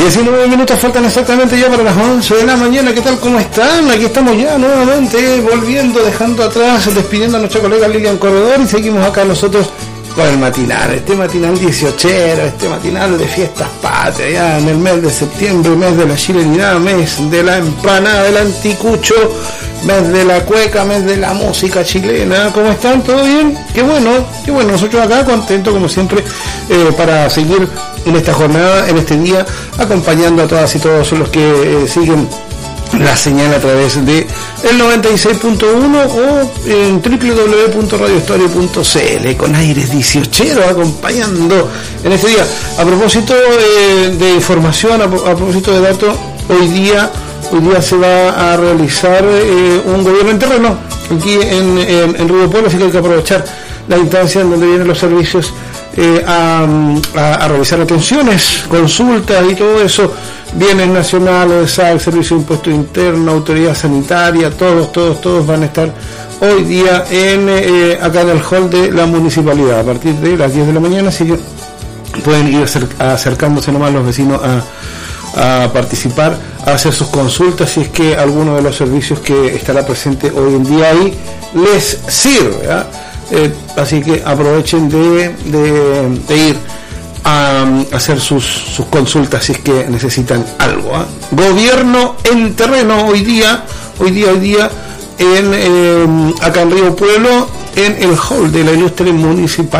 19 minutos faltan exactamente ya para las 11 de la mañana. ¿Qué tal? ¿Cómo están? Aquí estamos ya nuevamente volviendo, dejando atrás, despidiendo a nuestra colega Lilian Corredor y seguimos acá nosotros con el matinal, este matinal 18ero, este matinal de fiestas patrias, ya en el mes de septiembre, mes de la chilenidad, mes de la empanada, del anticucho, mes de la cueca, mes de la música chilena. ¿Cómo están? ¿Todo bien? Qué bueno, nosotros acá contentos como siempre para seguir en esta jornada, en este día, acompañando a todas y todos los que siguen la señal a través de el 96.1 o en www.radiohistoria.cl con aires 18 acompañando en este día. A propósito de información, a propósito de datos, hoy día se va a realizar un gobierno en terreno aquí en Río Pueblo, así que hay que aprovechar la instancia en donde vienen los servicios a realizar atenciones, consultas y todo eso, bienes nacionales, SAC, Servicio de Impuesto Interno, Autoridad Sanitaria, todos van a estar hoy día acá en el hall de la municipalidad a partir de las 10 de la mañana, así que pueden ir acercándose nomás los vecinos a participar, a hacer sus consultas si es que alguno de los servicios que estará presente hoy en día ahí les sirve, ¿eh? Así que aprovechen de ir a hacer sus consultas si es que necesitan algo, ¿eh? Gobierno en terreno hoy día acá en Río Pueblo, en el hall de la ilustre municipalidad.